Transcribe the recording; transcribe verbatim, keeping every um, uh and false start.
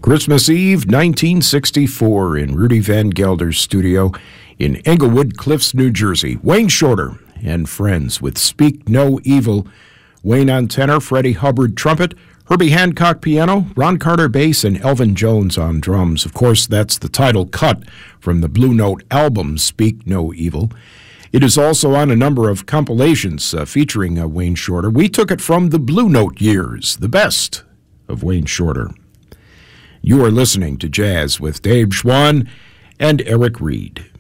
Christmas Eve, nineteen sixty-four, in Rudy Van Gelder's studio in Englewood Cliffs, New Jersey. Wayne Shorter and friends with Speak No Evil. Wayne on tenor, Freddie Hubbard trumpet, Herbie Hancock piano, Ron Carter bass, and Elvin Jones on drums. Of course, that's the title cut from the Blue Note album, Speak No Evil. It is also on a number of compilations uh, featuring uh, Wayne Shorter. We took it from the Blue Note years, the best of Wayne Shorter. You are listening to Jazz with Dave Schwann and Eric Reed.